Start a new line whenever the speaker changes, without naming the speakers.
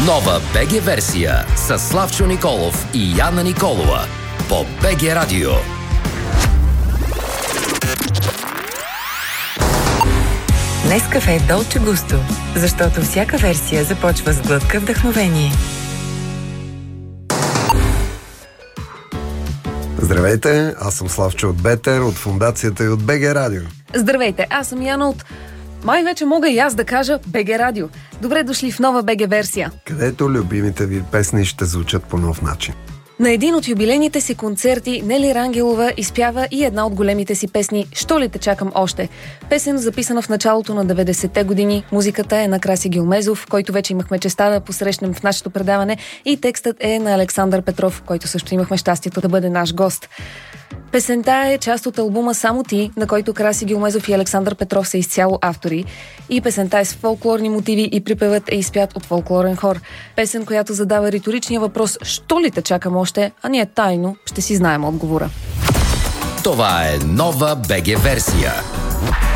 Нова БГ версия с Славчо Николов и Яна Николова по БГ Радио.
Нескафе Долче Густо, защото всяка версия започва с глътка вдъхновение.
Здравейте, аз съм Славчо от Бетер, от фундацията и от БГ Радио.
Здравейте, аз съм Яна от... Май вече мога и аз да кажа БГ Радио. Добре дошли в нова БГ версия.
Където любимите ви песни ще звучат по нов начин.
На един от юбилейните си концерти Нели Рангелова изпява и една от големите си песни «Що ли те чакам още?». Песен, записана в началото на 90-те години. Музиката е на Краси Гилмезов, който вече имахме честа да посрещнем в нашето предаване, и текстът е на Александър Петров, който също имахме щастието да бъде наш гост. Песента е част от албума «Само ти», на който Краси Гилмезов и Александър Петров са изцяло автори. И песента е с фолклорни мотиви и припевът е изпят от фолклорен хор. Песен, която задава риторичния въпрос «Що ли те чакам още?», а ние тайно ще си знаем отговора.
Това е нова БГ версия.